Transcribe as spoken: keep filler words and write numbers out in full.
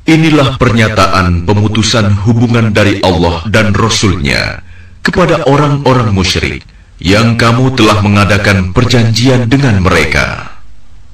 Inilah pernyataan pemutusan hubungan dari Allah dan Rasul-Nya kepada orang-orang musyrik yang kamu telah mengadakan perjanjian dengan mereka.